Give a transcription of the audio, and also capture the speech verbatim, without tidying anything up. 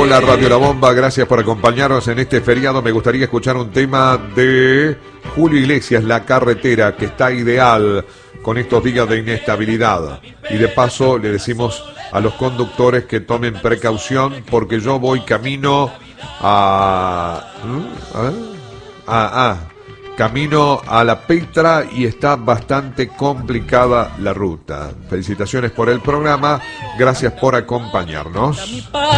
Hola Radio La Bomba, gracias por acompañarnos en este feriado. Me gustaría escuchar un tema de Julio Iglesias, La Carretera, que está ideal con estos días de inestabilidad. Y de paso le decimos a los conductores que tomen precaución porque yo voy camino a... ¿Ah? Ah, ah. Camino a La Petra y está bastante complicada la ruta. Felicitaciones por el programa, gracias por acompañarnos.